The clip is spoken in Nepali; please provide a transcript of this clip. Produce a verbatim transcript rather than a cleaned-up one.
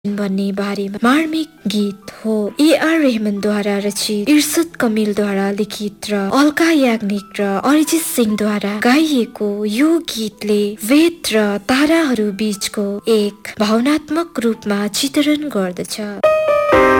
भन्ने बारेमा मार्मिक गीत हो। ए आर रहमानद्वारा रचित, इर्सद कमिलद्वारा लिखित र अल्का याग्निक र अरिजित सिंहद्वारा गाइएको यो गीतले वेद र ताराहरू बीचको एक भावनात्मक रूपमा चित्रण गर्दछ।